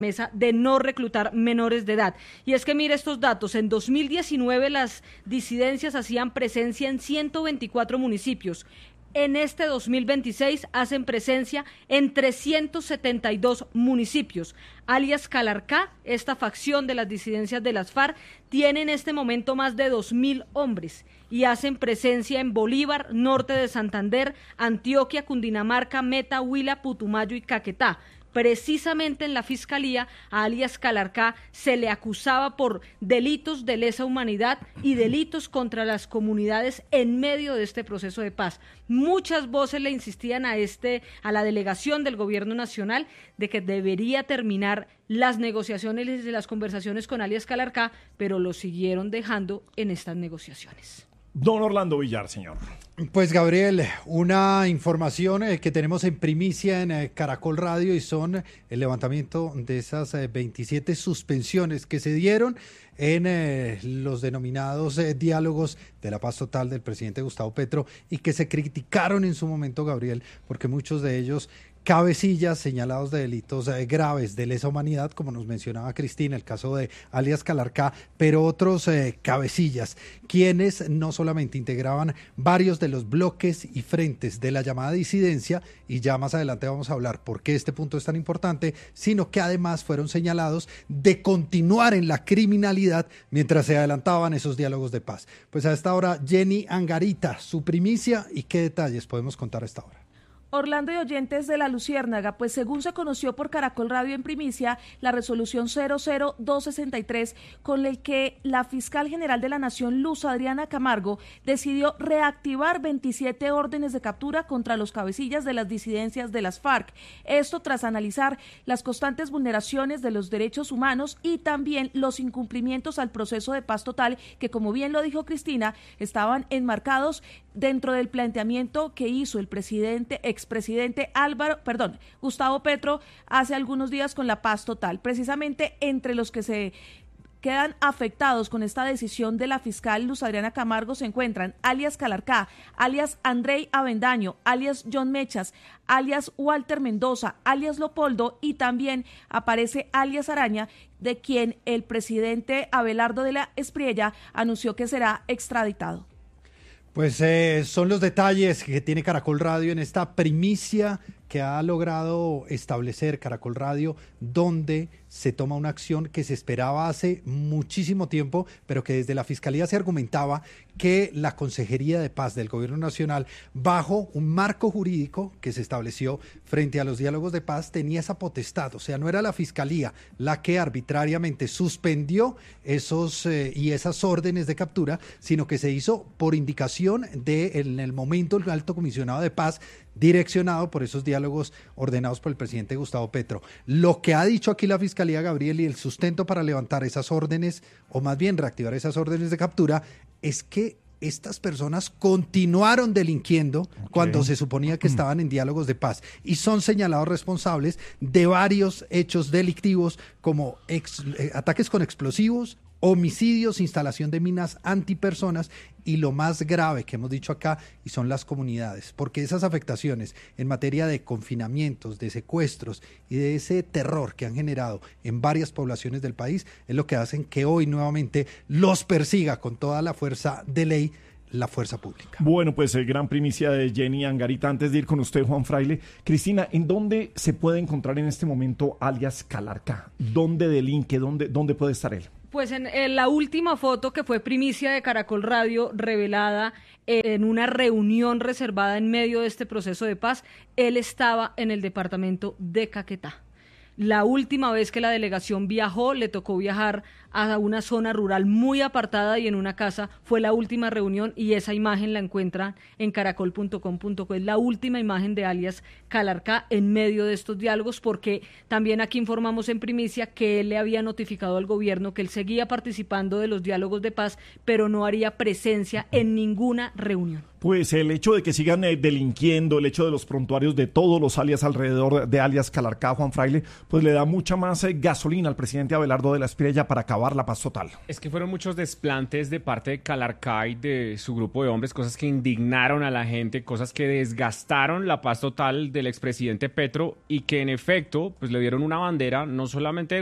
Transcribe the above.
mesa de no reclutar menores de edad. Y es que mire estos datos, en 2019 las disidencias hacían presencia en 124 municipios. En este 2026 hacen presencia en 372 municipios. Alias Calarcá, esta facción de las disidencias de las FARC, tiene en este momento más de 2.000 hombres y hacen presencia en Bolívar, norte de Santander, Antioquia, Cundinamarca, Meta, Huila, Putumayo y Caquetá. Precisamente en la Fiscalía a alias Calarcá se le acusaba por delitos de lesa humanidad y delitos contra las comunidades en medio de este proceso de paz. Muchas voces le insistían a la delegación del Gobierno Nacional de que debería terminar las negociaciones y las conversaciones con alias Calarcá, pero lo siguieron dejando en estas negociaciones. Don Orlando Villar, señor. Pues Gabriel, una información que tenemos en primicia en Caracol Radio y son el levantamiento de esas 27 suspensiones que se dieron en los denominados diálogos de la paz total del presidente Gustavo Petro y que se criticaron en su momento, Gabriel, porque muchos de ellos cabecillas señalados de delitos graves de lesa humanidad, como nos mencionaba Cristina, el caso de alias Calarcá, pero otros cabecillas, quienes no solamente integraban varios de los bloques y frentes de la llamada disidencia, y ya más adelante vamos a hablar por qué este punto es tan importante, sino que además fueron señalados de continuar en la criminalidad mientras se adelantaban esos diálogos de paz. Pues a esta hora, Jenny Angarita, su primicia y qué detalles podemos contar a esta hora. Orlando y oyentes de La Luciérnaga, pues según se conoció por Caracol Radio en primicia, la resolución 00263, con el que la fiscal general de la Nación, Luz Adriana Camargo, decidió reactivar 27 órdenes de captura contra los cabecillas de las disidencias de las FARC. Esto tras analizar las constantes vulneraciones de los derechos humanos y también los incumplimientos al proceso de paz total, que como bien lo dijo Cristina, estaban enmarcados dentro del planteamiento que hizo el expresidente Gustavo Petro hace algunos días con la paz total. Precisamente entre los que se quedan afectados con esta decisión de la fiscal Luz Adriana Camargo se encuentran alias Calarcá, alias Andrei Avendaño, alias John Mechas, alias Walter Mendoza, alias Leopoldo, y también aparece alias Araña, de quien el presidente Abelardo de la Espriella anunció que será extraditado. Pues son los detalles que tiene Caracol Radio en esta primicia que ha logrado establecer Caracol Radio, donde se toma una acción que se esperaba hace muchísimo tiempo, pero que desde la Fiscalía se argumentaba que la Consejería de Paz del Gobierno Nacional, bajo un marco jurídico que se estableció frente a los diálogos de paz, tenía esa potestad. O sea, no era la Fiscalía la que arbitrariamente suspendió esas órdenes de captura, sino que se hizo por indicación en el momento el Alto Comisionado de Paz, direccionado por esos diálogos ordenados por el presidente Gustavo Petro. Lo que ha dicho aquí la Fiscalía, Gabriel, y el sustento para levantar esas órdenes, o más bien reactivar esas órdenes de captura, es que estas personas continuaron delinquiendo cuando se suponía que estaban en diálogos de paz y son señalados responsables de varios hechos delictivos como ataques con explosivos, homicidios, instalación de minas antipersonas y lo más grave que hemos dicho acá, y son las comunidades, porque esas afectaciones en materia de confinamientos, de secuestros y de ese terror que han generado en varias poblaciones del país es lo que hacen que hoy nuevamente los persiga con toda la fuerza de ley la fuerza pública. Bueno, pues gran primicia de Jenny Angarita. Antes de ir con usted, Juan Fraile, Cristina, ¿en dónde se puede encontrar en este momento alias Calarcá? ¿Dónde delinque? ¿Dónde puede estar él? Pues en la última foto que fue primicia de Caracol Radio, revelada en una reunión reservada en medio de este proceso de paz, él estaba en el departamento de Caquetá. La última vez que la delegación viajó, le tocó viajar a una zona rural muy apartada y en una casa. Fue la última reunión y esa imagen la encuentra en caracol.com.co. Es la última imagen de alias Calarcá en medio de estos diálogos, porque también aquí informamos en primicia que él le había notificado al gobierno que él seguía participando de los diálogos de paz, pero no haría presencia en ninguna reunión. Pues el hecho de que sigan delinquiendo, el hecho de los prontuarios de todos los alias alrededor de alias Calarcá, Juan Fraile, pues le da mucha más gasolina al presidente Abelardo de la Espriella para acabar la paz total. Es que fueron muchos desplantes de parte de Calarcá y de su grupo de hombres, cosas que indignaron a la gente, cosas que desgastaron la paz total del expresidente Petro y que en efecto pues le dieron una bandera no solamente